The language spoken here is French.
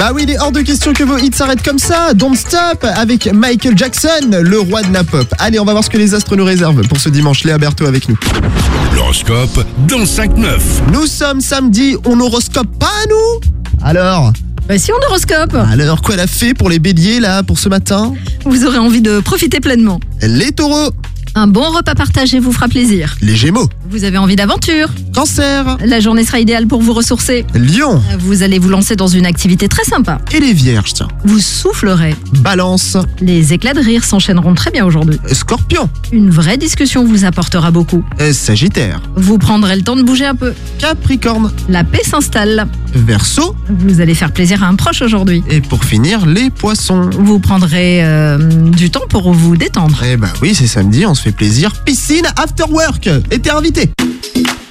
Bah oui, il est hors de question que vos hits s'arrêtent comme ça. Don't Stop avec Michael Jackson, le roi de la pop. Allez, on va voir ce que les astres nous réservent pour ce dimanche. Léa Berthaud avec nous. L'horoscope dans 5-9. Nous sommes samedi, on horoscope pas nous? Alors Si on horoscope, quoi la fée pour les béliers là, pour ce matin? vous aurez envie de profiter pleinement. Les taureaux, Un bon repas partagé vous fera plaisir. les gémeaux, Vous avez envie d'aventure. cancer, La journée sera idéale pour vous ressourcer. lion Vous allez vous lancer dans une activité très sympa. et les vierges, tiens. Vous soufflerez. Balance, Les éclats de rire s'enchaîneront très bien aujourd'hui. scorpion, Une vraie discussion vous apportera beaucoup. sagittaire, Vous prendrez le temps de bouger un peu. capricorne, La paix s'installe. verseau Vous allez faire plaisir à un proche aujourd'hui. et pour finir, les poissons. Vous prendrez du temps pour vous détendre. Eh bah oui, c'est samedi, on se fait plaisir. Piscine after work. Et t'es invité.